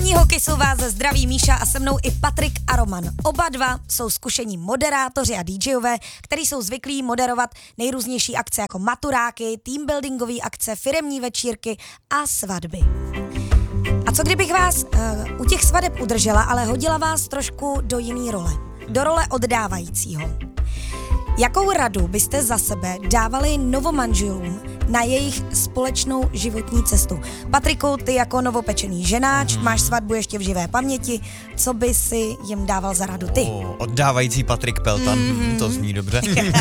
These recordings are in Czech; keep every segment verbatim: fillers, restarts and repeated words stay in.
ranního Kissu vás zdraví Míša a se mnou i Patrik a Roman. Oba dva jsou zkušení moderátoři a DJové, kteří jsou zvyklí moderovat nejrůznější akce jako maturáky, teambuildingové akce, firemní večírky a svatby. A co kdybych vás uh, u těch svadeb udržela, ale hodila vás trošku do jiné role. Do role oddávajícího. Jakou radu byste za sebe dávali novomanželům na jejich společnou životní cestu? Patriku, ty jako novopečený ženáč, mm. máš svatbu ještě v živé paměti, co by si jim dával za radu ty? Oh, oddávající Patrik Peltan, mm. to zní dobře.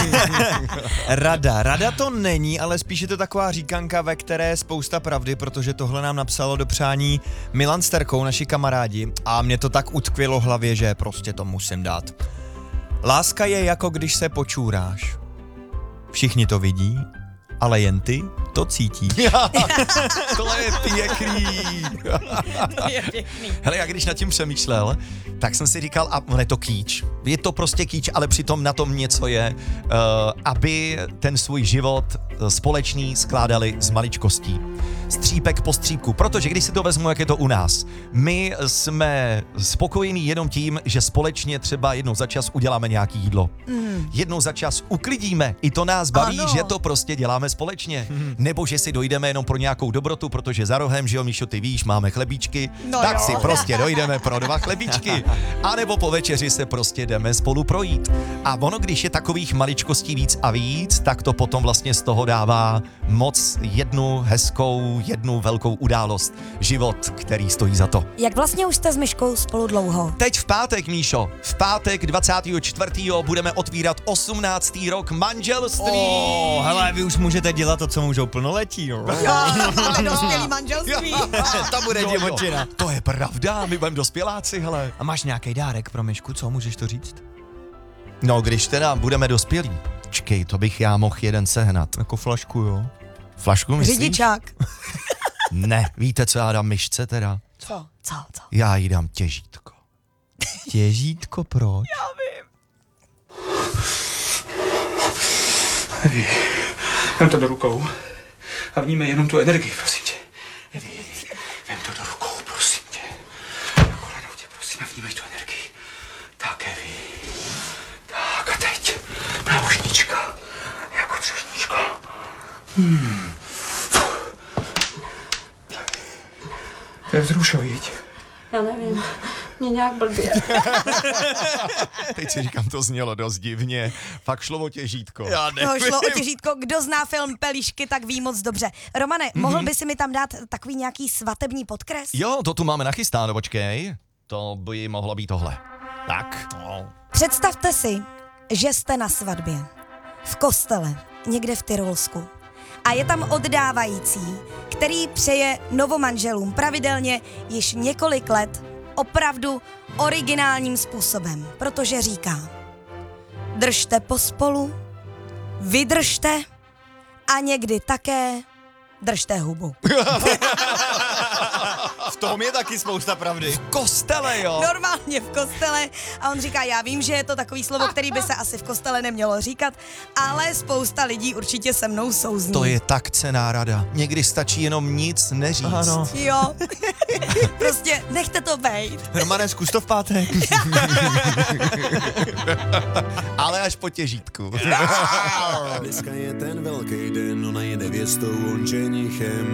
Rada, rada to není, ale spíš je to taková říkanka, ve které je spousta pravdy, protože tohle nám napsalo do přání Milan s Terkou, naši kamarádi, a mě to tak utkvělo v hlavě, že prostě to musím dát. Láska je jako když se počůráš. Všichni to vidí, ale jen ty to cítíš. Tohle je pěkný. To je pěkný. Hele, já když nad tím přemýšlel, tak jsem si říkal, a on je to kýč. Je to prostě kýč, ale přitom na tom něco je, uh, aby ten svůj život společný skládali z maličkostí. Střípek po střípku, protože když si to vezmu, jak je to u nás, my jsme spokojení jenom tím, že společně třeba jednou za čas uděláme nějaký jídlo. Mm. Jednou za čas uklidíme, i to nás baví, ano. Že to prostě děláme společně. Mm. Nebo že si dojdeme jenom pro nějakou dobrotu, protože za rohem, že jo, Míšo, ty víš, máme chlebíčky, no tak jo. Si prostě dojdeme pro dva chlebíčky. A nebo po večeři se prostě jdeme spolu projít. A ono, když je takových maličkostí víc a víc, tak to potom vlastně z toho dává moc jednu hezkou, jednu velkou událost. Život, který stojí za to. Jak vlastně už jste s Myškou spolu dlouho? Teď v pátek, Míšo, v pátek dvacátého čtvrtého budeme otvírat osmnáctý rok manželství. Oh, hele, vy už můžete dělat to, co můžou plnoletí, jo. Ale dospělý manželství. To bude jo, divočina. Jo. To je pravda, my budeme dospěláci, hele. A máš nějaký dárek pro Myšku, co, můžeš to říct? No, když teda budeme dospělí, čkej, to bych já mohl jeden sehnat. Jako flašku, jo. Flašku, myslíš? Řidičák. Ne, víte, co já dám Myšce teda? Co? Co? Co? Já jí dám těžítko. Těžítko, proč? Já vím. Evi, vem to do rukou a vnímej jenom tu energii, prosím tě. Evi, vem to do rukou, prosím tě. Na kolenou tě, prosím, a vnímej tu energii. Tak, Evi. Tak a teď náušnička, jako třešnička. Hmm. To je vzrušoviť. Já nevím, mě nějak blbě. Teď si říkám, to znělo dost divně. Fakt šlo o těžítko. Já No, šlo o těžítko. Kdo zná film Pelíšky, tak ví moc dobře. Romane, mm-hmm. mohl by si mi tam dát takový nějaký svatební podkres? Jo, to tu máme nachystáno, počkej. To by mohlo být tohle. Tak. No. Představte si, že jste na svatbě. V kostele, někde v Tyrolsku. A je tam oddávající, který přeje novomanželům pravidelně již několik let opravdu originálním způsobem, protože říká: držte pospolu, vydržte a někdy také držte hubu. V tom je taky spousta pravdy. V kostele, jo. Normálně v kostele. A on říká, já vím, že je to takový slovo, který by se asi v kostele nemělo říkat, ale spousta lidí určitě se mnou souzní. To je tak cenná rada. Někdy stačí jenom nic neříct. Ano. Jo. Prostě nechte to bejt. Romane, zkus to v pátek. Ale až po těžítku. Dneska je ten velký den, ona je nevěstou, on ženichem.